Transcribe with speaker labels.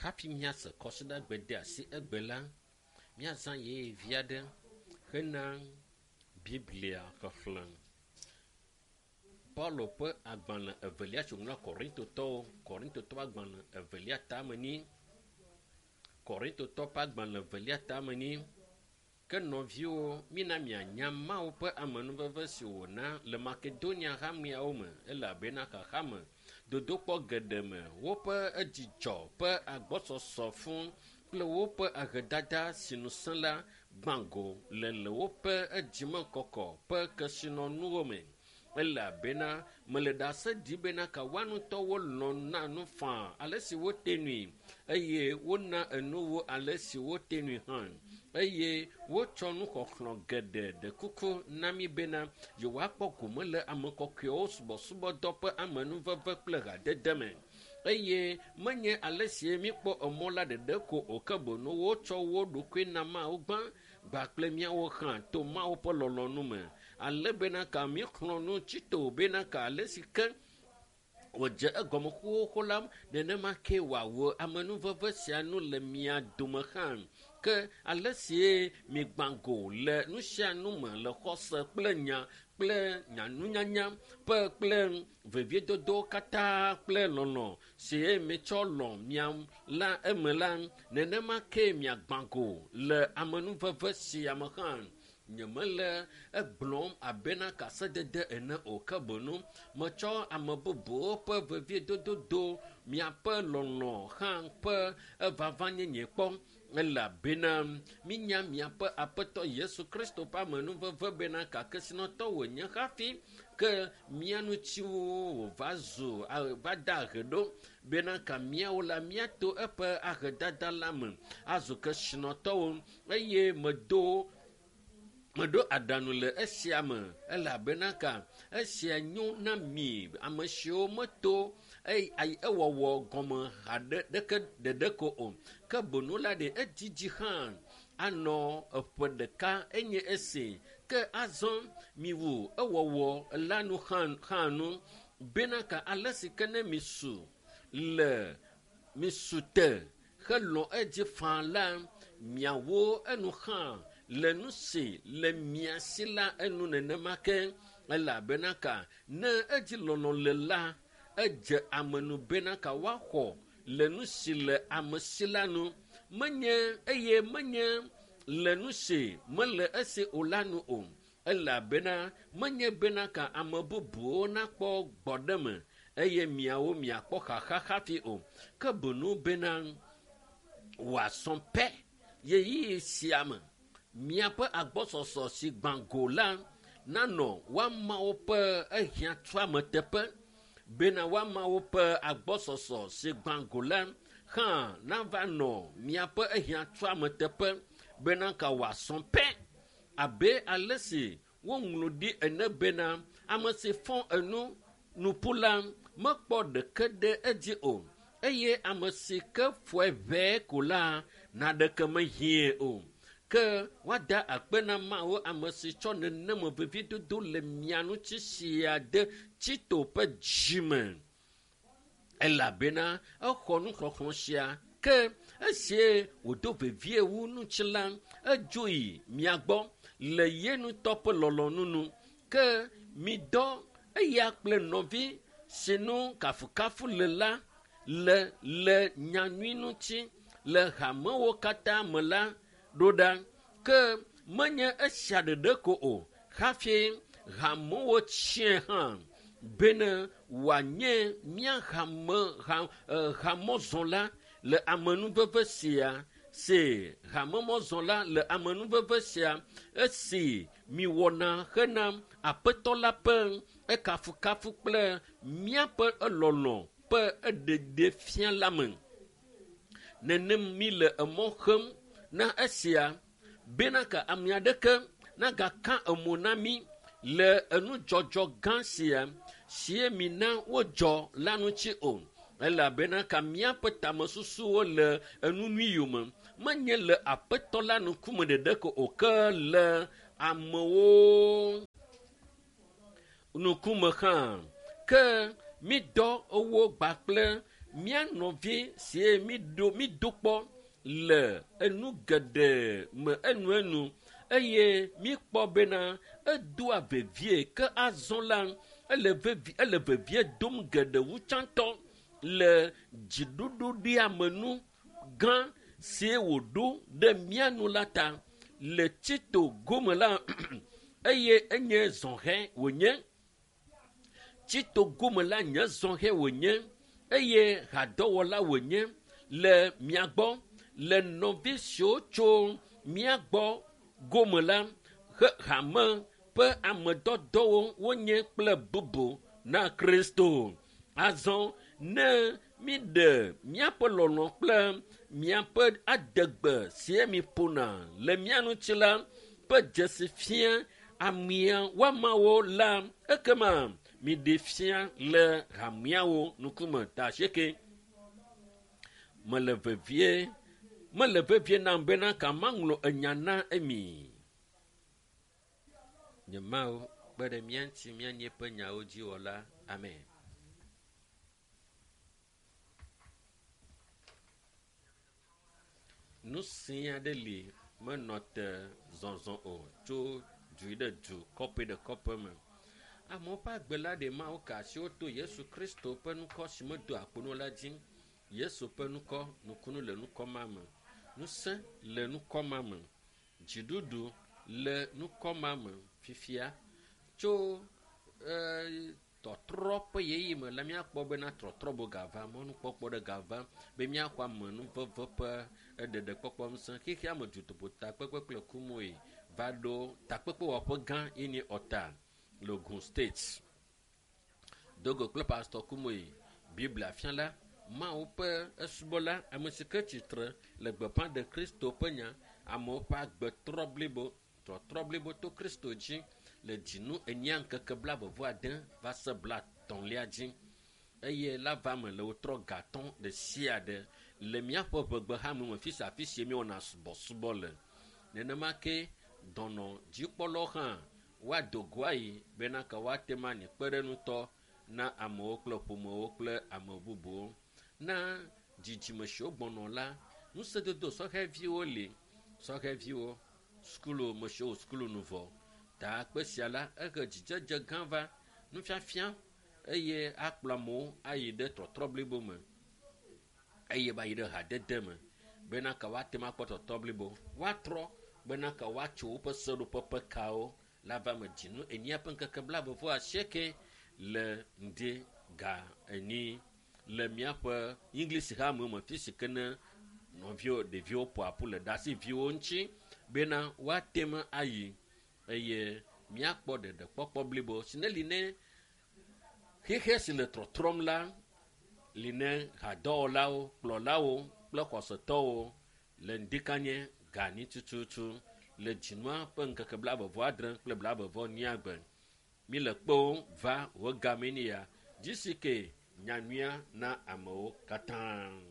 Speaker 1: hafi míase kɔsiɖagbe de asi egbe la, míazã ye vi aɖe hena Biblia xexlẽ. Paulo ƒe agbalẽ evelia tso ŋlɔ Korintotɔ agbalẽ evelia tame ni. Korintotɔ ƒe agbalẽ evelia tame ni. Ke nɔviwo, mina mianya Mawu ƒe amenuveve si wòna le Makedonia hameawo me, elabena xaxa me dodokpɔ geɖe me woƒe dzidzɔ ƒe agbɔsɔsɔ fún kple woƒe ahedada si ŋusẽ la gbãgo le woƒe dzimekɔkɔ ƒe kesinɔnuwo me. Elabena mele ɖe ase ɖi bena kawa ŋutɔwo lɔ̃ na nu faa ale si wote nui, eye wona enuwo ale si wote nui hã, eye wotsɔ nuxɔxlɔ geɖe ɖe kuku na mi bena yewoakpɔ gome le ame kɔkɔewo subɔsubɔdɔ ƒe amenuveve kple hadede me. Eye menye ale sie míkpɔ emɔ la ɖeɖe ko o, ke bono wotsɔ wo ɖokui na Mawu gbã kple míawo hã to Mawu ƒe lɔlɔ̃nu me. Ale bena ka míexlɔ nu tsito bena ka ale si ke wòdze egɔme xoxo la nenema ke wòawɔ amenuveve sia nu le mia dome hã. Ke ale sie migbãgo le nu sia nu me le xɔse kple nya kple nyanunyanya kple veviedodo katã kple lɔlɔ̃ si metsɔ lɔ̃ miam la eme la, nenema ke miagbãgo le amenuveve sia me hã. Nyemele egblɔm abena kasedede ene o, ke bono metsɔ ame bubuwo ƒe veviedodo miaƒe lɔlɔ̃ hã ƒe vavãnyenye kpɔ. Elabena minya miaƒe aƒetɔ Yesu Kristo ƒe amenuveve bena kakesinɔtɔ wònye hafi ke mia ŋutsiwo va da ahe ɖo bena ka miawo la miato eƒe ahedada la me azu kesinɔtɔwo, eye meɖo aɖaŋu le esia me, elabena ka esia nyo na mi ame siwo meto ewɔwɔ gɔme ɖeɖe ko o, ke bono la ɖe edidi hã anɔ eƒe ɖeka enye esi, ke azɔ miwu ewɔwɔ la nu hã nu bena ka ale si ke ne misu te helɔ edzi faa la, miawo enu hã le nu si le mia si la enu nenema ke. Elabena ka ne edzi lɔlɔ̃ le la, edze amenu bena ka woaxɔ le nu si le ame si la nu, menye le nu si mele esi o la nu o. Elabena menye bena ka ame bubuwo nakpɔ gbɔɖeme eye miawo miakpɔ xaxa hafi o, ke bono bena wòasɔ pɛ yeyi sia me miaƒe agbɔsɔsɔ si gbãgo la nanɔ woamawo ƒe ehiãtuame teƒe, bena woamawo ƒe agbɔsɔsɔ si gbãgo la hã nava nɔ miaƒe ehiãtuame teƒe, bena ka wòasɔ pɛ abe ale si woŋlɔ ɖi ene bena ame si fɔ enu nuƒula mekpɔ ɖeke ɖe edzi o, eye ame si ke fɔe ʋɛɛ ko la naɖeke mehie o. Ke woada akpe na Mawu ame si tsɔ nenema veviedodo le mia ŋuti sia de Tito ƒe dzime, elabena exɔ nuxɔxlɔ sia, ke esie wòdo vevie wu ŋuti la, edzoyi mia gbɔ le ye ŋutɔ ƒe lɔlɔ̃nunu, ke midɔ eya kple nɔvi si nu kafukafu le la le nyanyui ŋuti le hamewo katã me la ɖo ɖa, ke menye esia ɖeɖe ko o, hafi hamewo tsie hã bena wòanye mía hamɔzɔla le amenuveve sia, si hamemɔzɔla le amenuveve sia esi miwɔna hena aƒetɔ la ƒe ekafukafu kple míaƒe elɔlɔ̃ ƒe eɖeɖe fia la me. Nenem mi le emɔ xem na esia bena ka ame aɖeke nagaka emo na mi le enudzɔdzɔ gã sia sie mina wodzɔ la ŋuti o, elabena ka míaƒe tamesusuwo le enunui yome, menye le aƒetɔ la ŋkume ɖeɖe ko o, ke le amewo ŋkume hã, ke midɔ ewo gbakple mia nɔvi sie mi do kpɔ le enu geɖe me enu eye mi kpɔ bena edoa vevie ke azɔ la ele vevie dom geɖe wu tsãtɔ le dziɖuɖuɖia menu gã sie wòɖo ɖe mia nu la ta le Tito gome la eye enye zɔhɛ wònye Tito gome la nye zɔhɛ wònye eye hadɔwɔla wònye le mia gbɔ le nɔvi siwo tso mia gbɔ gome la he hame ƒe amedɔdɔwo wonye kple bubu na Kristo. Azɔ ne mi ɖe míaƒe lɔlɔ kple míaƒe adegbe sie mi ƒona le mia ŋuti la ƒe dzesi fia amia woamawo la ekema mi ɖe fia le hameawo ŋkume ta asieke mele vevie nam bena kamaŋlɔ enya na emi. Nye Mawu kpe ɖe mía ŋuti míanye ƒe nyawo dzi wɔla. Amen. Nu si aɖe li menɔ te zɔzɔ o tso du ɖe du kɔƒe ɖe kɔƒe me. Amewo ƒe agbe la ɖe ma wo ka asi woto Yesu Kristo ƒe nukɔ si medo akpono la dzi. Yesu ƒe nukɔ, nukunu le nukɔ ma me, ŋusẽ le nukɔ ma me, dziɖuɖu le nukɔ ma me fifia tso tɔtrɔ ƒe yeyi me la míakpɔ bena trɔtrɔ bo gava mɔnukpɔkpɔ ɖe gava be míaxɔ amenu veve ƒe eɖeɖe kpɔkpɔ ŋusẽ xixi ame dutoƒo takpekpe kple kumoe va ɖo takpekpe wɔƒe gã yi nye ɔta le Ogun State. Dogo kple pastor kumoe Biblia fiala Mawu ƒe esubɔla ame si ke tsitre le gbeƒã ɖe Kristo ƒe nya amewo ƒe agbe trɔtrɔ blibo to Kristo dzi le dzinu enyia ŋkeke 26 va se 30 dzi eye la va me le wotrɔ gatɔn ɖe sia ɖe le míaƒe ʋegbe hame me fisa afi sie míewɔna subɔsubɔ le nenema ke dɔnɔ dzikpɔlɔ hã woado go ayi bena ke woate ma ni kpeɖenutɔ na amewo kple ƒomewo kple ame bubuwo na dzidzime siwo gbɔnɔ la ŋusẽdodo sɔhɛviwo li sɔhɛviwo skulu me siwo skulu nu vɔ ta kpe sia la ehe dzidzedze gã va nufiafia eye akplɔ amewo ayi ɖe trɔtrɔ blibo me eye va yi ɖe hadede me bena ke woate ma kpɔ trɔtrɔ blibo woatrɔ bena ke woatso woƒe seɖoƒe ƒe kawo la va me dzinu enyia ƒe ŋkeke 29 le ŋdi ga eni le míaƒe English ha me fi si ke ne nɔviwo ɖeviwo ƒoaƒu le dasiviwo ŋuti bena woate me ayi eye míakpɔ ɖeɖekpɔkpɔ blibo si ne li ne xexe si le trɔtrɔm la li ne hadɔwɔlawo kplɔlawo kple xɔsetɔwo le ŋdikanye gani tututu le dzinua ƒe ŋkeke 27 kple 29 gbe mi le kpewo va wo game ni ya dzisike nyanuia na amewo katã.